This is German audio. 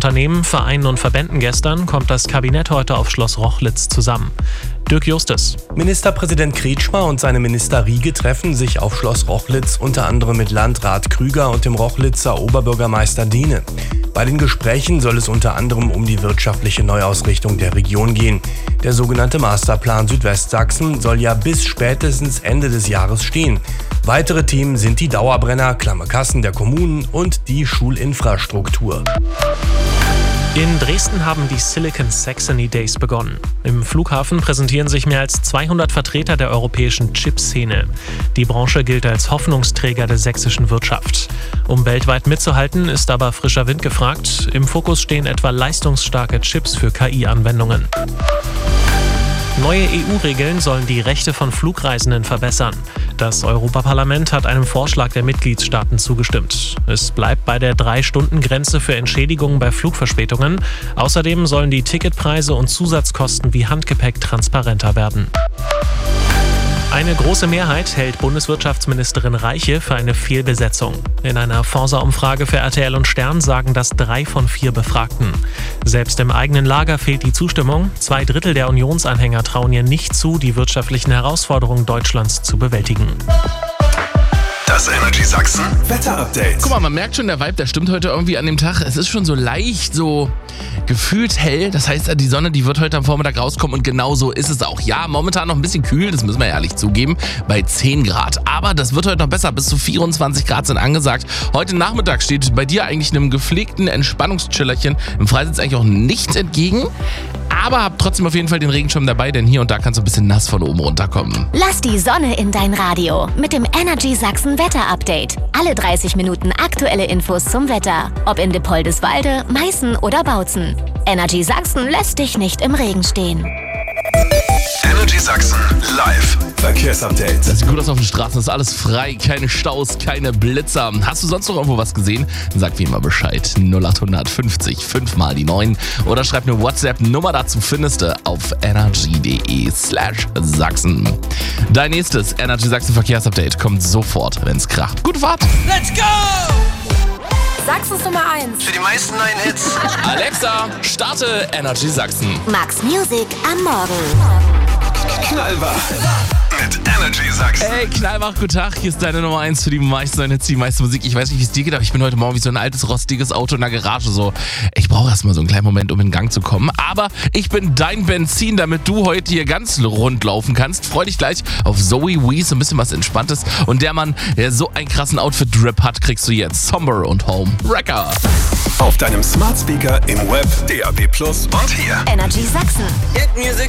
Unternehmen, Vereinen und Verbänden gestern kommt das Kabinett heute auf Schloss Rochlitz zusammen. Dirk Justus. Ministerpräsident Kretschmer und seine Minister Riege treffen sich auf Schloss Rochlitz unter anderem mit Landrat Krüger und dem Rochlitzer Oberbürgermeister Dehne. Bei den Gesprächen soll es unter anderem um die wirtschaftliche Neuausrichtung der Region gehen. Der sogenannte Masterplan Südwestsachsen soll ja bis spätestens Ende des Jahres stehen. Weitere Themen sind die Dauerbrenner, klamme Kassen der Kommunen und die Schulinfrastruktur. In Dresden haben die Silicon Saxony Days begonnen. Im Flughafen präsentieren sich mehr als 200 Vertreter der europäischen Chipszene. Die Branche gilt als Hoffnungsträger der sächsischen Wirtschaft. Um weltweit mitzuhalten, ist aber frischer Wind gefragt. Im Fokus stehen etwa leistungsstarke Chips für KI-Anwendungen. Neue EU-Regeln sollen die Rechte von Flugreisenden verbessern. Das Europaparlament hat einem Vorschlag der Mitgliedstaaten zugestimmt. Es bleibt bei der 3-Stunden-Grenze für Entschädigungen bei Flugverspätungen. Außerdem sollen die Ticketpreise und Zusatzkosten wie Handgepäck transparenter werden. Eine große Mehrheit hält Bundeswirtschaftsministerin Reiche für eine Fehlbesetzung. In einer Forsa-Umfrage für RTL und Stern sagen das 3 von 4 Befragten. Selbst im eigenen Lager fehlt die Zustimmung. 2/3 der Unionsanhänger trauen ihr nicht zu, die wirtschaftlichen Herausforderungen Deutschlands zu bewältigen. Das Energy Sachsen Wetter-Update. Guck mal, man merkt schon, der Vibe, der stimmt heute irgendwie an dem Tag. Es ist schon so leicht, so gefühlt hell. Das heißt, die Sonne, die wird heute am Vormittag rauskommen und genau so ist es auch. Ja, momentan noch ein bisschen kühl, das müssen wir ehrlich zugeben, bei 10 Grad. Aber das wird heute noch besser, bis zu 24 Grad sind angesagt. Heute Nachmittag steht bei dir eigentlich einem gepflegten Entspannungschillerchen im Freisitz eigentlich auch nichts entgegen. Aber hab trotzdem auf jeden Fall den Regenschirm dabei, denn hier und da kann so ein bisschen nass von oben runterkommen. Lass die Sonne in dein Radio mit dem Energy Sachsen Wetter-Update. Alle 30 Minuten aktuelle Infos zum Wetter. Ob in Dippoldiswalde, Meißen oder Bautzen. Energy Sachsen lässt dich nicht im Regen stehen. Energy Sachsen live Verkehrsupdate. Das sieht gut aus auf den Straßen, ist alles frei, keine Staus, keine Blitzer. Hast du sonst noch irgendwo was gesehen? Dann sag wie immer Bescheid. 0800 50 5 mal die 9 oder schreib eine WhatsApp-Nummer dazu, findest du auf energy.de/Sachsen. Dein nächstes Energy Sachsen Verkehrsupdate kommt sofort, wenn's kracht. Gute Fahrt! Let's go! Sachsens Nummer 1. Für die meisten neuen Hits. Alexa, starte Energy Sachsen. Max Music am Morgen. Knallwach mit Energy Sachsen. Hey, Knallwach, guten Tag. Hier ist deine Nummer 1 für die meisten neuen Hits, die meiste Musik. Ich weiß nicht, wie es dir geht, aber ich bin heute Morgen wie so ein altes, rostiges Auto in der Garage. So, ich brauche erstmal so einen kleinen Moment, um in Gang zu kommen. Aber ich bin dein Benzin, damit du heute hier ganz rund laufen kannst. Freu dich gleich auf Zoe Wees, ein bisschen was Entspanntes. Und der Mann, der so einen krassen Outfit-Drip hat, kriegst du jetzt Somber und Home Wrecker. Auf deinem Smart Speaker, im Web, DAB+ und hier. Energy Sachsen. Hit Music.